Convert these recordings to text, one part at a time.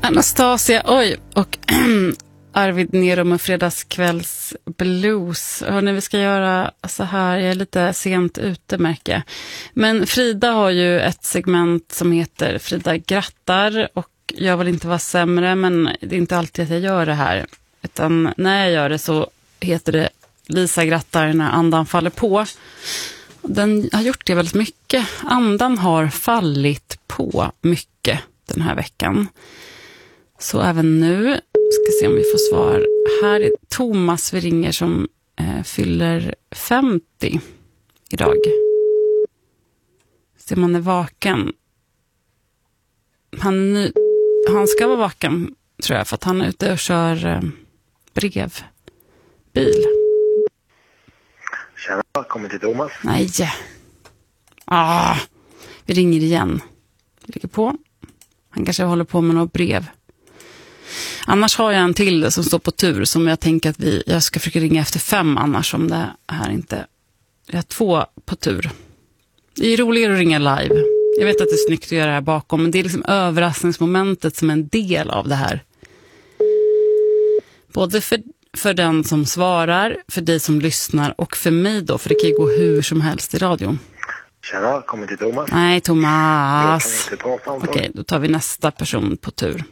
Anastasia, och Arvid Nero med fredagskvälls blues. Hörrni, vi ska göra så här, jag är lite sent ute märker jag. Men Frida har ju ett segment som heter Frida grattar, och jag vill inte vara sämre, men det är inte alltid att jag gör det här. Utan när jag gör det så heter det Lisa grattar när andan faller på. Den har gjort det väldigt mycket. Andan har fallit på mycket den här veckan. Så även nu ska se om vi får svar. Här är Thomas vi ringer som fyller 50 idag. Se om han är vaken. Han ska vara vaken tror jag, för att han är ute och kör brevbil. Tjena, kommer till Thomas. Nej. Vi ringer igen. Vi ligger på. Han kanske håller på med något brev. Annars har jag en till som står på tur som jag tänker att jag ska försöka ringa efter 5 annars om det här inte. Jag har 2 på tur. Det är roligare att ringa live. Jag vet att det är snyggt att göra det här bakom, men det är liksom överraskningsmomentet som är en del av det här. Både för den som svarar, för dig som lyssnar och för mig då, för det kan ju gå hur som helst i radio. Tjena, kommer till Thomas. Nej, Thomas. Jag kan inte prata om Okej, då tar vi nästa person på tur.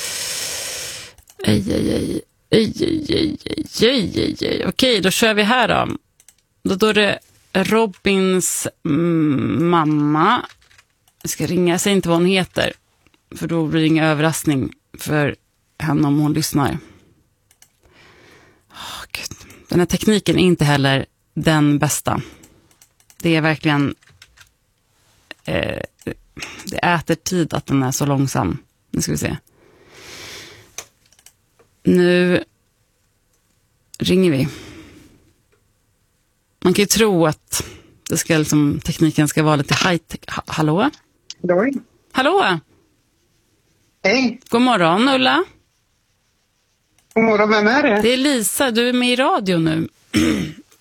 Okej, då kör vi här då. Då är det Robins mamma. Jag ska ringa, säg inte vad hon heter. För då blir det ingen överraskning för henne om hon lyssnar. Gud. Den här tekniken är inte heller den bästa. Det är verkligen det äter tid att den är så långsam. Nu ska vi se. Nu ringer vi. Man kan ju tro att det ska liksom, tekniken ska vara lite high-tech. Hallå? Hallå? Hej. God morgon, Ulla. God morgon, vem är det? Det är Lisa, du är med i radio nu.